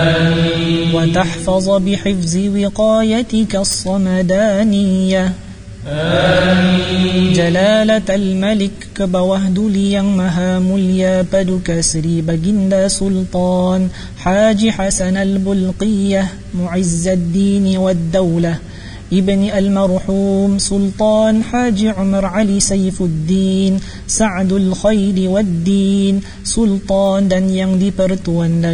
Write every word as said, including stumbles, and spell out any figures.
وتحفظ بحفظ وقايتك الصمدانية جلالة الملك كبوهد ليang maha mulia paduka Sri Baginda Sultan Haji Hasan al-Bulqiyah معز الدين والدولة ابن المرحوم سلطان حاج عمر علي سيف الدين سعد الخير والدين Sultan dan yang dipertuan